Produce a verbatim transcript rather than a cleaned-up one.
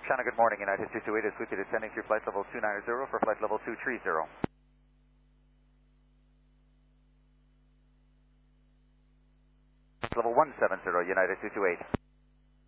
China, good morning. United two two eight is quickly descending through flight level two ninety for flight level two three zero. Level one seven zero, United two two eight.